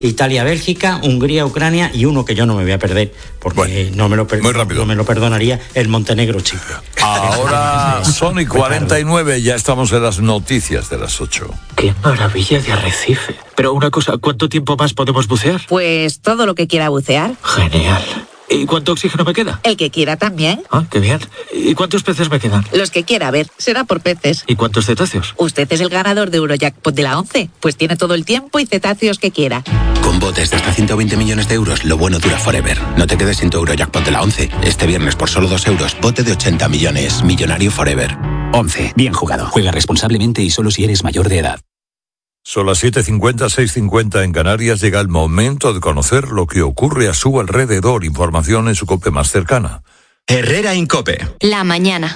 Italia, Bélgica, Hungría, Ucrania y uno que yo no me voy a perder, porque no me lo perdonaría, el Montenegro, Chipre. Ahora son y 49, ya estamos en las noticias de las 8. ¡Qué maravilla de arrecife! Pero una cosa, ¿cuánto tiempo más podemos bucear? Pues todo lo que quiera bucear. Genial. ¿Y cuánto oxígeno me queda? El que quiera también. Ah, qué bien. ¿Y cuántos peces me quedan? Los que quiera, a ver, será por peces. ¿Y cuántos cetáceos? Usted es el ganador de Eurojackpot de la 11, pues tiene todo el tiempo y cetáceos que quiera. Con botes de hasta 120 millones de euros, lo bueno dura forever. No te quedes sin tu Eurojackpot de la 11. Este viernes por solo 2 euros, bote de 80 millones. Millonario forever. 11. Bien jugado. Juega responsablemente y solo si eres mayor de edad. Son las 7:50, 6:50 en Canarias. Llega el momento de conocer lo que ocurre a su alrededor. Información en su COPE más cercana. Herrera Incope. La mañana.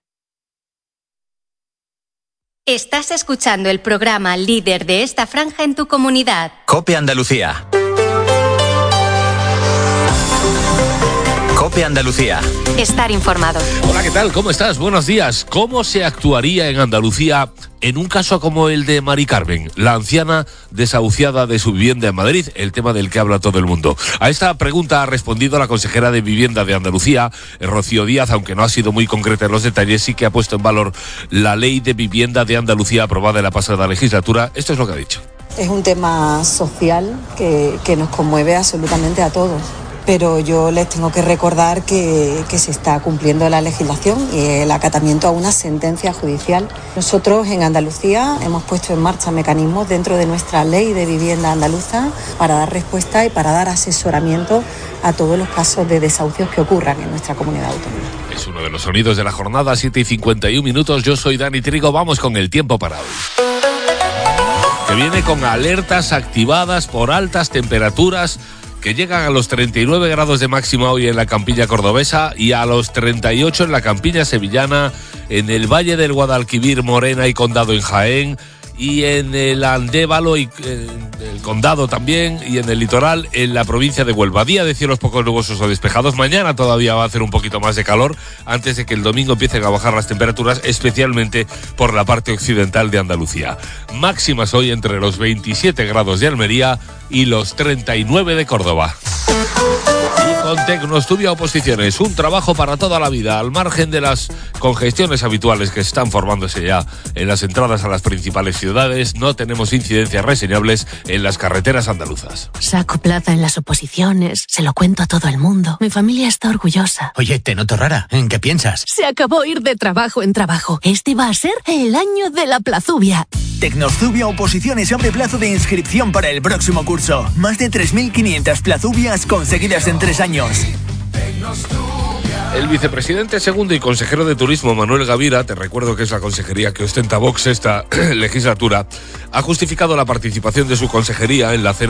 Estás escuchando el programa líder de esta franja en tu comunidad. COPE Andalucía. COPE Andalucía. Estar informado. Hola, ¿qué tal? ¿Cómo estás? Buenos días. ¿Cómo se actuaría en Andalucía en un caso como el de Mari Carmen, la anciana desahuciada de su vivienda en Madrid, el tema del que habla todo el mundo? A esta pregunta ha respondido la consejera de Vivienda de Andalucía, Rocío Díaz, aunque no ha sido muy concreta en los detalles, sí que ha puesto en valor la Ley de Vivienda de Andalucía aprobada en la pasada legislatura. Esto es lo que ha dicho. Es un tema social que nos conmueve absolutamente a todos. Pero yo les tengo que recordar que se está cumpliendo la legislación y el acatamiento a una sentencia judicial. Nosotros en Andalucía hemos puesto en marcha mecanismos dentro de nuestra ley de vivienda andaluza para dar respuesta y para dar asesoramiento a todos los casos de desahucios que ocurran en nuestra comunidad autónoma. Es uno de los sonidos de la jornada, 7:51. Yo soy Dani Trigo, vamos con el tiempo para hoy. Que viene con alertas activadas por altas temperaturas que llegan a los 39 grados de máxima hoy en la campiña cordobesa y a los 38 en la campiña sevillana, en el Valle del Guadalquivir, Morena y Condado en Jaén, y en el Andévalo y el Condado también, y en el litoral en la provincia de Huelva. Día de cielos poco nubosos o despejados. Mañana todavía va a hacer un poquito más de calor antes de que el domingo empiecen a bajar las temperaturas, especialmente por la parte occidental de Andalucía. Máximas hoy entre los 27 grados de Almería y los 39 de Córdoba. Y con Tecnostudio Oposiciones, un trabajo para toda la vida, al margen de las congestiones habituales que están formándose ya en las entradas a las principales ciudades. No tenemos incidencias reseñables en las carreteras andaluzas. Saco plaza en las oposiciones, se lo cuento a todo el mundo. Mi familia está orgullosa. Oye, te noto rara. ¿En qué piensas? Se acabó ir de trabajo en trabajo. Este va a ser el año de la plazubia. Tecnostudio Oposiciones abre plazo de inscripción para el próximo curso. Más de 3.500 plazubias conseguidas en 3 años. El vicepresidente segundo y consejero de Turismo, Manuel Gavira, te recuerdo que es la consejería que ostenta Vox esta legislatura, ha justificado la participación de su consejería en la cena